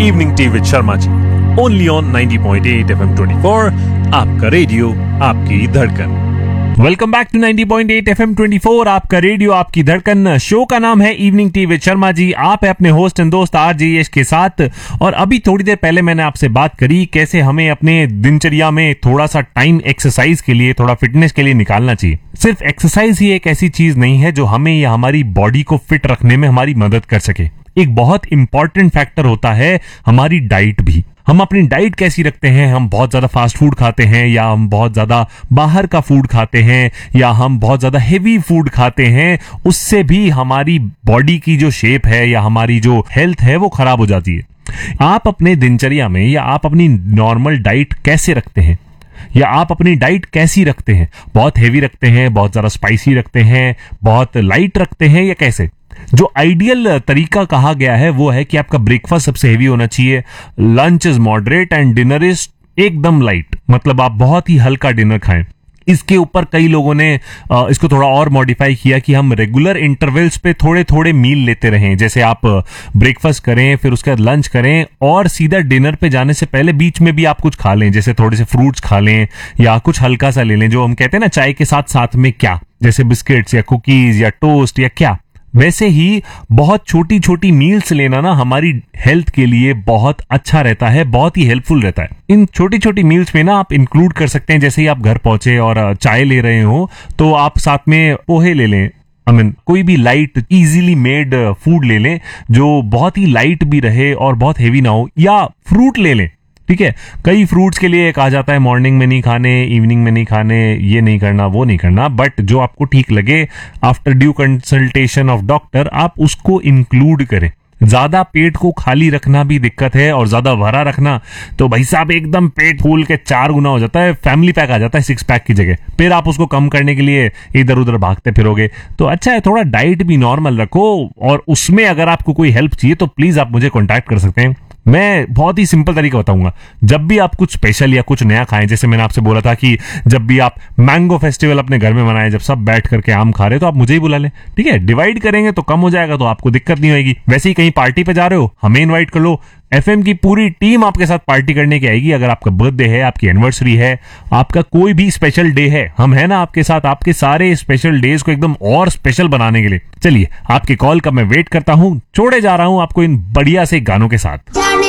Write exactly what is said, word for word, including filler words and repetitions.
Evening tea with Sharma ji, only on ninety point eight F M twenty four, आपका radio आपकी धड़कन। Welcome back to ninety point eight F M twenty four, आपका radio आपकी धड़कन। Show का नाम है evening tea with Sharma ji. आप है अपने होस्ट एंड दोस्त आरजे यश के साथ। और अभी थोड़ी देर पहले मैंने आपसे बात करी कैसे हमें अपने दिनचर्या में थोड़ा सा टाइम एक्सरसाइज के लिए, थोड़ा फिटनेस के लिए निकालना चाहिए। सिर्फ एक्सरसाइज ही एक ऐसी चीज नहीं है जो हमें या हमारी बॉडी को फिट रखने में हमारी मदद कर सके। एक बहुत इंपॉर्टेंट फैक्टर होता है हमारी डाइट भी। हम अपनी डाइट कैसी रखते हैं, हम बहुत ज्यादा फास्ट फूड खाते हैं या हम बहुत ज्यादा बाहर का फूड खाते हैं या हम बहुत ज्यादा हेवी फूड खाते हैं, उससे भी हमारी बॉडी की जो शेप है या हमारी जो हेल्थ है वो खराब हो जाती है। आप अपने दिनचर्या में या आप अपनी नॉर्मल डाइट कैसे रखते हैं या आप अपनी डाइट कैसी रखते हैं? बहुत हेवी रखते हैं, बहुत ज्यादा स्पाइसी रखते हैं, बहुत लाइट रखते हैं या कैसे? जो आइडियल तरीका कहा गया है वो है कि आपका ब्रेकफास्ट सबसे हेवी होना चाहिए, lunch is moderate and dinner is एकदम लाइट, मतलब आप बहुत ही हल्का डिनर खाएं। इसके ऊपर कई लोगों ने इसको थोड़ा और मॉडिफाई किया कि हम रेगुलर इंटरवल्स पे थोड़े थोड़े मील लेते रहें। जैसे आप ब्रेकफास्ट करें, फिर उसके बाद लंच करें और सीधा डिनर पे जाने से पहले बीच में भी आप कुछ खा लें, जैसे थोड़े से फ्रूट्स खा लें या कुछ हल्का सा ले लें, जो हम कहते हैं ना चाय के साथ साथ में क्या, जैसे बिस्किट्स या कुकीज या टोस्ट या क्या। वैसे ही बहुत छोटी छोटी मील्स लेना ना हमारी हेल्थ के लिए बहुत अच्छा रहता है, बहुत ही हेल्पफुल रहता है। इन छोटी छोटी मील्स में ना आप इंक्लूड कर सकते हैं, जैसे ही आप घर पहुंचे और चाय ले रहे हो तो आप साथ में पोहे ले लें, आई मीन कोई भी लाइट इजीली मेड फूड ले लें जो बहुत ही लाइट भी रहे और बहुत हेवी ना हो, या फ्रूट ले लें। ठीक है, कई फ्रूट्स के लिए कहा जाता है मॉर्निंग में नहीं खाने, इवनिंग में नहीं खाने, ये नहीं करना वो नहीं करना, बट जो आपको ठीक लगे after due consultation of doctor आप उसको इंक्लूड करें। ज्यादा पेट को खाली रखना भी दिक्कत है और ज्यादा भरा रखना तो भाई साहब एकदम पेट फूल के चार गुना हो जाता है, फैमिली पैक आ जाता है सिक्स पैक की जगह। फिर आप उसको कम करने के लिए इधर उधर भागते फिरोगे। तो अच्छा है थोड़ा डाइट भी नॉर्मल रखो, और उसमें अगर आपको कोई हेल्प चाहिए तो प्लीज आप मुझे कॉन्टैक्ट कर सकते हैं। मैं बहुत ही सिंपल तरीका बताऊंगा। जब भी आप कुछ स्पेशल या कुछ नया खाएं, जैसे मैंने आपसे बोला था कि जब भी आप मैंगो फेस्टिवल अपने घर में मनाएं, जब सब बैठ करके आम खा रहे हो तो आप मुझे ही बुला लें। ठीक है, डिवाइड करेंगे तो कम हो जाएगा, तो आपको दिक्कत नहीं होगी। वैसे ही कहीं पार्टी पे जा रहे हो, हमें इन्वाइट कर लो, एफएम की पूरी टीम आपके साथ पार्टी करने की आएगी। अगर आपका बर्थडे है, आपकी एनिवर्सरी है, आपका कोई भी स्पेशल डे है, हम है ना आपके साथ, आपके सारे स्पेशल डेज को एकदम और स्पेशल बनाने के लिए। चलिए, आपके कॉल का मैं वेट करता हूं, छोड़े जा रहा हूं आपको इन बढ़िया से गानों के साथ।